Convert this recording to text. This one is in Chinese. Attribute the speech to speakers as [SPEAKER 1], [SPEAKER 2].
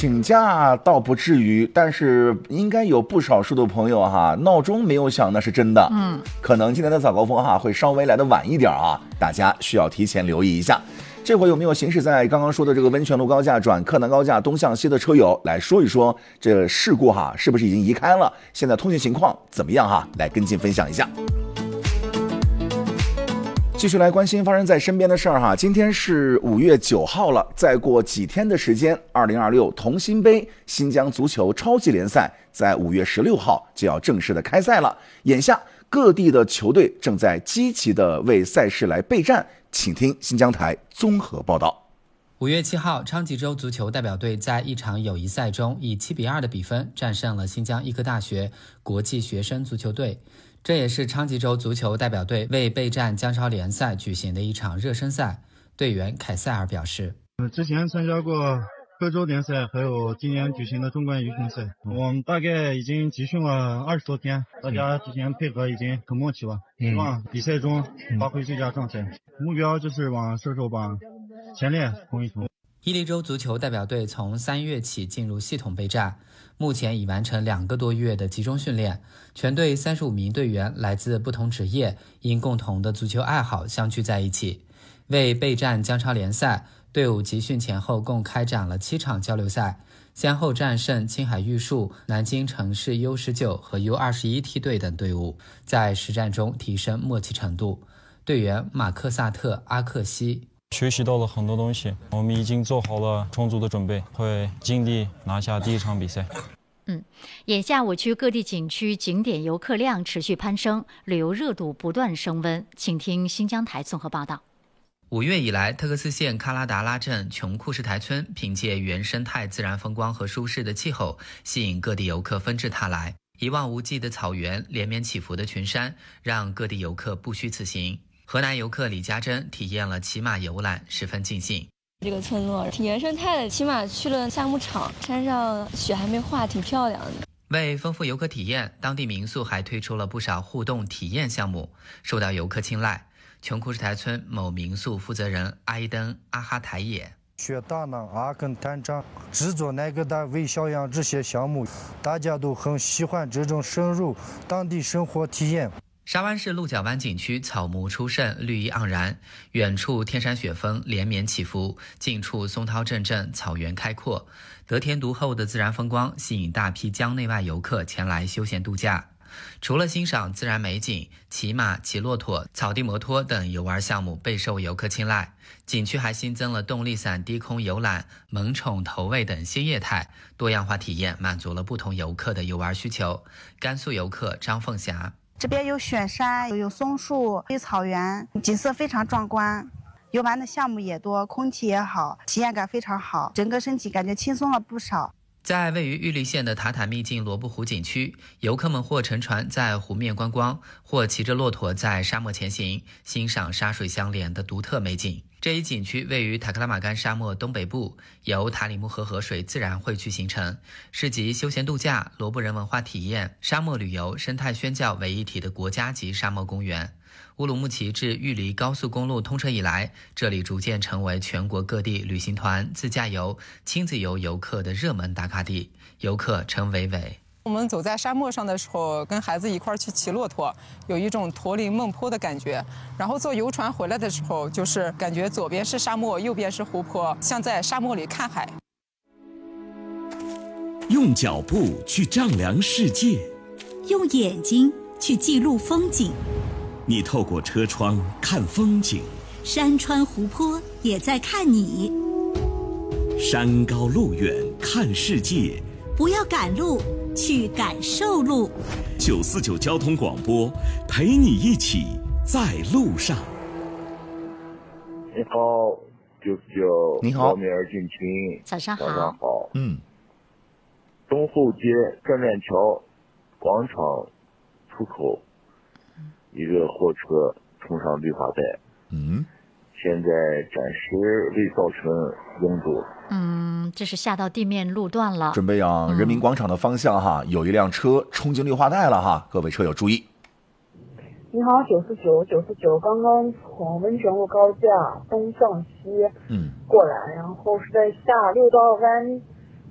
[SPEAKER 1] 请假倒不至于，但是应该有不少数的朋友哈，闹钟没有响那是真的。可能今天的早高峰哈会稍微来得晚一点啊，大家需要提前留意一下。这会有没有行驶在刚刚说的这个温泉路高架转柯南高架东向西的车友来说一说，这事故哈是不是已经移开了？现在通行情况怎么样哈？来跟进分享一下。继续来关心发生在身边的事儿哈，今天是5月9号了，再过几天的时间，2026同心杯新疆足球超级联赛在5月16号就要正式的开赛了。眼下各地的球队正在积极的为赛事来备战，请听新疆台综合报道。
[SPEAKER 2] 5月7号，昌吉州足球代表队在一场友谊赛中以7-2的比分战胜了新疆医科大学国际学生足球队。这也是昌吉州足球代表队为备战姜超联赛举行的一场热身赛。队员凯塞尔表示，
[SPEAKER 3] 之前参加过各州联赛，还有今年举行的中冠预选赛，我们大概已经集训了20多天，大家之前配合已经很默契了，希望比赛中发挥最佳状态，目标就是往射手榜前列冲一冲。
[SPEAKER 2] 伊犁州足球代表队从3月起进入系统备战，目前已完成2个多月的集中训练。全队35名队员来自不同职业，因共同的足球爱好相聚在一起。为备战姜超联赛，队伍集训前后共开展了7场交流赛，先后战胜青海玉树、南京城市 U19 和 U21 梯队等队伍，在实战中提升默契程度。队员马克萨特阿克西，
[SPEAKER 4] 学习到了很多东西，我们已经做好了充足的准备，会尽力拿下第一场比赛。
[SPEAKER 5] 眼下我区各地景区景点游客量持续攀升，旅游热度不断升温。请听新疆台综合报道。
[SPEAKER 2] 5月以来，特克斯县喀拉达拉镇琼库什台村凭借原生态自然风光和舒适的气候，吸引各地游客纷至沓来。一望无际的草原，连绵起伏的群山，让各地游客不虚此行。河南游客李家珍体验了骑马游览，十分尽兴。
[SPEAKER 6] 这个村落挺原生态的，起码去了夏牧场，山上雪还没化，挺漂亮的。
[SPEAKER 2] 为丰富游客体验，当地民宿还推出了不少互动体验项目，受到游客青睐。琼库什台村某民宿负责人阿依登阿哈台也，
[SPEAKER 7] 学大囊、阿根团长制作那个的微小羊这些项目，大家都很喜欢这种深入当地生活体验。
[SPEAKER 2] 沙湾市鹿角湾景区草木初盛，绿意盎然，远处天山雪峰连绵起伏，近处松涛阵阵，草原开阔，得天独厚的自然风光吸引大批疆内外游客前来休闲度假。除了欣赏自然美景，骑马、骑骆驼、草地摩托等游玩项目备受游客青睐。景区还新增了动力伞低空游览、萌宠投喂等新业态，多样化体验满足了不同游客的游玩需求。甘肃游客张凤霞，
[SPEAKER 8] 这边有雪山，有松树，有草原，景色非常壮观。游玩的项目也多，空气也好，体验感非常好，整个身体感觉轻松了不少。
[SPEAKER 2] 在位于玉立县的塔塔秘境罗布湖景区，游客们或乘船在湖面观光，或骑着骆驼在沙漠前行，欣赏沙水相连的独特美景。这一景区位于塔克拉玛干沙漠东北部，由塔里木河河水自然汇聚形成，是集休闲度假、罗布人文化体验、沙漠旅游、生态宣教为一体的国家级沙漠公园。乌鲁木齐至玉梨高速公路通车以来，这里逐渐成为全国各地旅行团、自驾游、亲子游游客的热门打卡地。游客称伟伟，
[SPEAKER 9] 我们走在沙漠上的时候，跟孩子一块去骑骆驼，有一种驼铃梦坡的感觉。然后坐游船回来的时候，就是感觉左边是沙漠，右边是湖泊，像在沙漠里看海。
[SPEAKER 10] 用脚步去丈量世界，
[SPEAKER 11] 用眼睛去记录风景。
[SPEAKER 10] 你透过车窗看风景，
[SPEAKER 11] 山川湖泊也在看你。
[SPEAKER 10] 山高路远看世界，
[SPEAKER 11] 不要赶路，去感受路。
[SPEAKER 10] 949交通广播，陪你一起在路上。
[SPEAKER 12] 你好，949，
[SPEAKER 1] 你好，
[SPEAKER 12] 老米尔军群，
[SPEAKER 5] 早上好。
[SPEAKER 12] 早上好。东后街转链桥广场出口，一个货车冲上绿化带，现在暂时未造成拥堵。
[SPEAKER 5] 这是下到地面路段了，
[SPEAKER 1] 准备往人民广场的方向哈，有一辆车冲进绿化带了哈，各位车友注意。
[SPEAKER 13] 你好，949，刚刚从温泉路高架东向西过来，然后是在下六道湾